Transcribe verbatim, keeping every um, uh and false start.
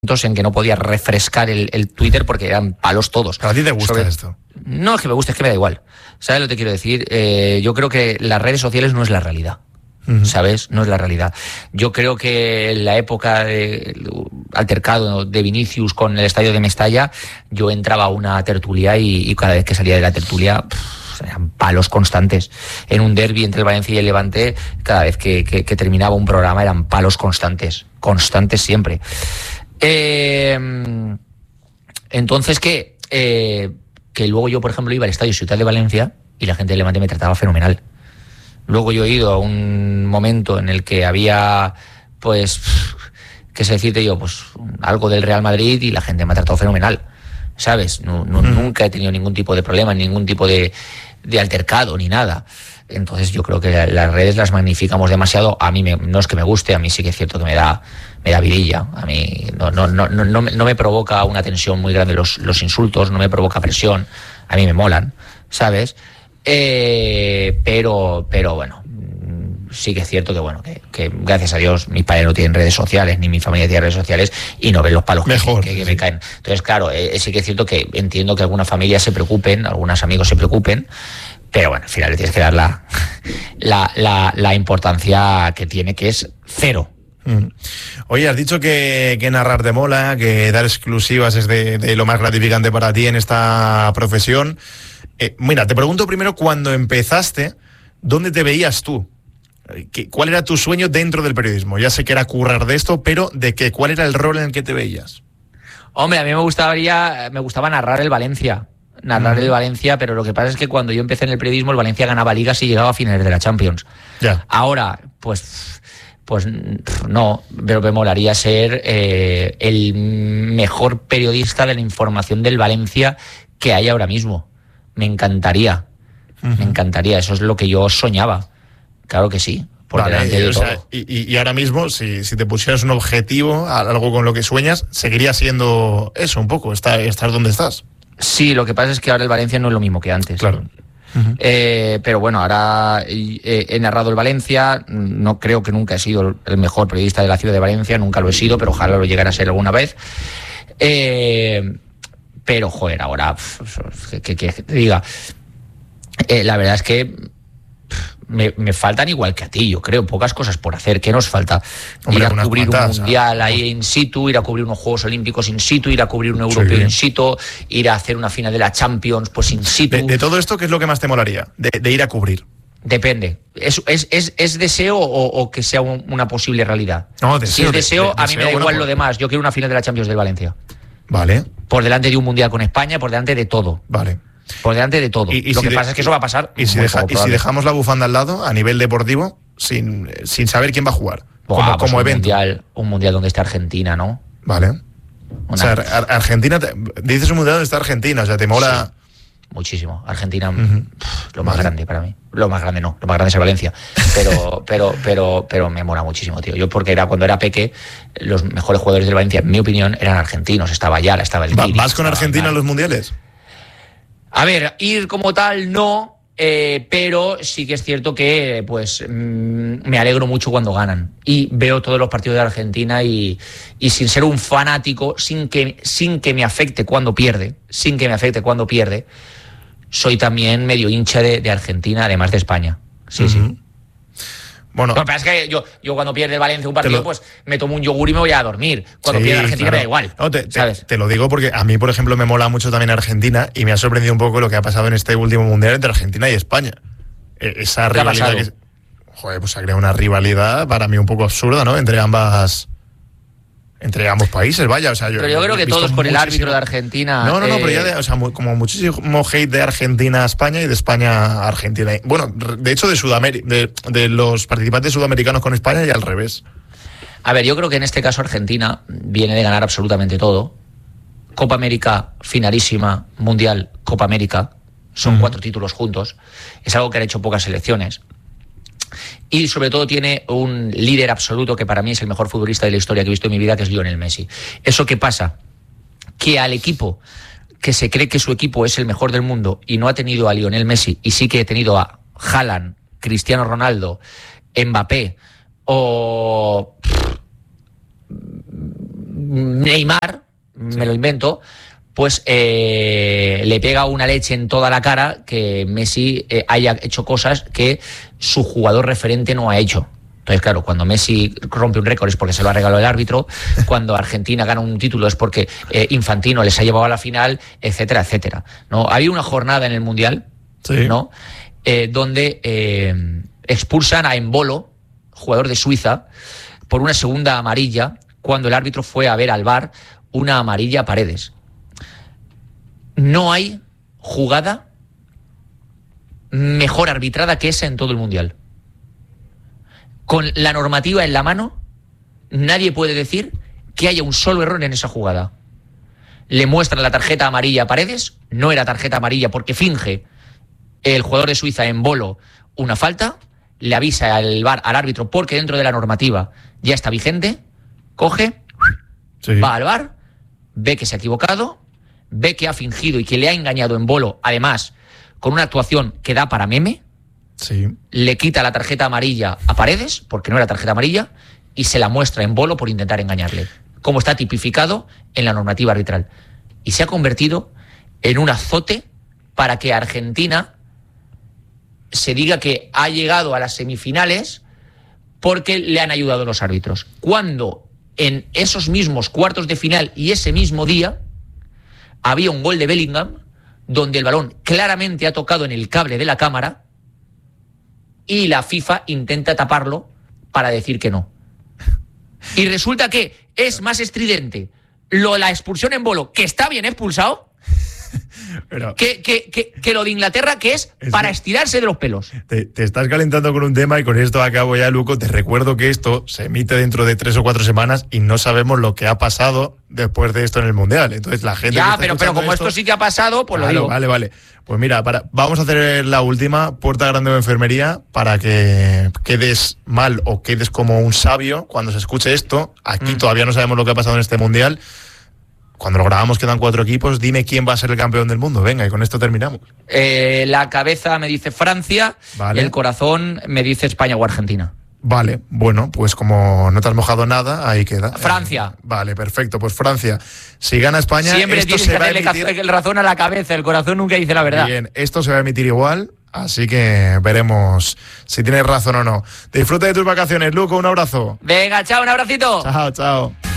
en que no podía refrescar el, el Twitter porque eran palos todos. ¿A ti te gusta Sobre... esto? No es que me guste, es que me da igual. ¿Sabes lo que te quiero decir? Eh, yo creo que las redes sociales no es la realidad. Uh-huh. ¿Sabes? No es la realidad. Yo creo que en la época del altercado de Vinicius con el estadio de Mestalla, yo entraba a una tertulia y, y cada vez que salía de la tertulia... Pff, eran palos constantes. En un derbi entre el Valencia y el Levante, cada vez que, que, que terminaba un programa eran palos constantes. Constantes siempre. Eh, entonces, ¿qué? Eh, que luego yo, por ejemplo, iba al estadio Ciutat de Valencia y la gente del Levante me trataba fenomenal. Luego yo he ido a un momento en el que había, pues, qué sé decirte yo, pues, algo del Real Madrid y la gente me ha tratado fenomenal, ¿sabes? No, no, mm. Nunca he tenido ningún tipo de problema, ningún tipo de, de altercado, ni nada. Entonces yo creo que las redes las magnificamos demasiado. A mí me, no es que me guste, a mí sí que es cierto que me da... me da vidilla, a mí no, no, no, no, no, no me provoca una tensión muy grande los, los insultos, no me provoca presión, a mí me molan, ¿sabes? Eh, pero, pero bueno, sí que es cierto que bueno, que, que gracias a Dios mis padres no tienen redes sociales, ni mi familia tiene redes sociales y no ven los palos Mejor, que, que, que sí. me caen. Entonces, claro, eh, sí que es cierto que entiendo que algunas familias se preocupen, algunos amigos se preocupen, pero bueno, al final le tienes que dar la, la, la, la importancia que tiene, que es cero. Mm. Oye, has dicho que, que narrar te mola, que dar exclusivas es de, de lo más gratificante para ti en esta profesión. Eh, mira, te pregunto primero, cuando empezaste, ¿dónde te veías tú? ¿Qué, ¿Cuál era tu sueño dentro del periodismo? Ya sé que era currar de esto, pero ¿de qué? ¿Cuál era el rol en el que te veías? Hombre, a mí me gustaría, me gustaba narrar el Valencia. Narrar uh-huh. el Valencia, pero lo que pasa es que cuando yo empecé en el periodismo, el Valencia ganaba ligas y llegaba a finales de la Champions. Ya. Ahora, pues... Pues no, pero me molaría ser eh, el mejor periodista de la información del Valencia que hay ahora mismo. Me encantaría, uh-huh. me encantaría, eso es lo que yo soñaba. Claro que sí, por vale, delante y, de o todo. Sea, y, y ahora mismo, si, si te pusieras un objetivo, algo con lo que sueñas, seguiría siendo eso un poco, estar, estar donde estás. Sí, lo que pasa es que ahora el Valencia no es lo mismo que antes. Claro. Uh-huh. Eh, pero bueno, ahora eh, he narrado el Valencia, no creo que nunca he sido el mejor periodista de la ciudad de Valencia, nunca lo he sido, pero ojalá lo llegara a ser alguna vez. Eh, pero joder, ahora que, que, que te diga, eh, la verdad es que me, me faltan igual que a ti, yo creo, pocas cosas por hacer. ¿Qué nos falta? Hombre, ir a cubrir cuantas, un mundial ¿no? ahí in situ, ir a cubrir unos Juegos Olímpicos in situ, ir a cubrir un europeo sí. in situ, ir a hacer una final de la Champions pues in situ. De, de todo esto, ¿qué es lo que más te molaría? De, de ir a cubrir. Depende. ¿Es, es, es, es deseo o, o que sea un, una posible realidad? No, deseo. Si es deseo, de, de, a mí deseo, me da igual bueno, lo demás. Yo quiero una final de la Champions del Valencia. Vale. Por delante de un mundial con España, por delante de todo. Vale. Por delante de todo. Y, y lo si que de, pasa es que eso va a pasar. Y si, deja, y si dejamos la bufanda al lado, a nivel deportivo, sin, sin saber quién va a jugar. Buah, como pues como un evento. Mundial, un mundial donde está Argentina, ¿no? Vale. Una... O sea, Argentina, te, dices un mundial donde está Argentina, o sea, te mola. Sí, muchísimo. Argentina, uh-huh. pff, lo más vale. grande para mí. Lo más grande no, lo más grande es el Valencia. Pero, pero, pero, pero me mola muchísimo, tío. Yo porque era cuando era peque, los mejores jugadores del Valencia, en mi opinión, eran argentinos. Estaba Ayala, estaba el Guiri, ¿Vas con Argentina a los mundiales? A ver, ir como tal no, eh, pero sí que es cierto que pues mmm, me alegro mucho cuando ganan y veo todos los partidos de Argentina y, y sin ser un fanático, sin que, sin que me afecte cuando pierde, sin que me afecte cuando pierde, soy también medio hincha de, de Argentina, además de España. Sí, uh-huh. sí. Bueno, lo que pasa es que yo, yo cuando pierde el Valencia un partido, lo... pues me tomo un yogur y me voy a dormir. Cuando sí, pierde Argentina claro. me da igual. No, te, ¿sabes? Te, te lo digo porque a mí, por ejemplo, me mola mucho también Argentina y me ha sorprendido un poco lo que ha pasado en este último mundial entre Argentina y España. Esa ¿Qué rivalidad ha pasado? que, joder, pues ha creado una rivalidad para mí un poco absurda, ¿no? Entre ambas... Entre ambos países, vaya, o sea, yo... Pero yo creo que todos con muchísimo... el árbitro de Argentina... No, no, no, eh... pero ya, de, o sea, muy, como muchísimo hate de Argentina a España y de España a Argentina. Bueno, de hecho, de Sudamérica, de, de los participantes sudamericanos con España y al revés. A ver, yo creo que en este caso Argentina viene de ganar absolutamente todo. Copa América, finalísima, Mundial, Copa América, son uh-huh. cuatro títulos juntos. Es algo que han hecho pocas selecciones. Y sobre todo tiene un líder absoluto que para mí es el mejor futbolista de la historia que he visto en mi vida, que es Lionel Messi. ¿Eso qué pasa? Que al equipo que se cree que su equipo es el mejor del mundo y no ha tenido a Lionel Messi y sí que ha tenido a Haaland, Cristiano Ronaldo, Mbappé o Neymar, sí. me lo invento, pues eh, le pega una leche en toda la cara que Messi eh, haya hecho cosas que su jugador referente no ha hecho. Entonces, claro, cuando Messi rompe un récord es porque se lo ha regalado el árbitro, cuando Argentina gana un título es porque eh, Infantino les ha llevado a la final, etcétera, etcétera, ¿no? Había una jornada en el Mundial, sí. ¿no? Eh, donde eh, expulsan a Embolo, jugador de Suiza, por una segunda amarilla, cuando el árbitro fue a ver al V A R una amarilla a Paredes. No hay jugada mejor arbitrada que esa en todo el Mundial. Con la normativa en la mano, nadie puede decir que haya un solo error en esa jugada. Le muestran la tarjeta amarilla a Paredes, no era tarjeta amarilla porque finge el jugador de Suiza Embolo una falta, le avisa al V A R, al árbitro, porque dentro de la normativa ya está vigente, coge, sí. va al V A R, ve que se ha equivocado, ve que ha fingido y que le ha engañado Embolo, además, con una actuación que da para meme, sí. le quita la tarjeta amarilla a Paredes, porque no era tarjeta amarilla, y se la muestra Embolo por intentar engañarle, como está tipificado en la normativa arbitral. Y se ha convertido en un azote para que Argentina se diga que ha llegado a las semifinales porque le han ayudado los árbitros. Cuando en esos mismos cuartos de final y ese mismo día había un gol de Bellingham donde el balón claramente ha tocado en el cable de la cámara y la FIFA intenta taparlo para decir que no. Y resulta que es más estridente lo la expulsión en Embolo, que está bien expulsado, Pero, que, que, que, que lo de Inglaterra, que es, es para estirarse de los pelos. Te, te estás calentando con un tema y con esto acabo ya, Luco. Te recuerdo que esto se emite dentro de tres o cuatro semanas y no sabemos lo que ha pasado después de esto en el Mundial. Entonces la gente... Ya, pero, pero como esto, esto sí que ha pasado, pues claro, lo digo. Vale, vale. Pues mira, para, vamos a hacer la última, Puerta Grande de Enfermería, para que quedes mal o quedes como un sabio cuando se escuche esto. Aquí mm. todavía no sabemos lo que ha pasado en este Mundial. Cuando lo grabamos quedan cuatro equipos, dime quién va a ser el campeón del mundo. Venga, y con esto terminamos. Eh, la cabeza me dice Francia, vale. El corazón me dice España o Argentina. Vale, bueno, pues como no te has mojado nada, ahí queda. Francia. Eh, vale, perfecto, pues Francia. Si gana España, siempre esto tienes se que va a hacerle emitir... el razón a la cabeza, el corazón nunca dice la verdad. Bien, esto se va a emitir igual, así que veremos si tienes razón o no. Disfruta de tus vacaciones, Luco, un abrazo. Venga, chao, un abracito. Chao, chao.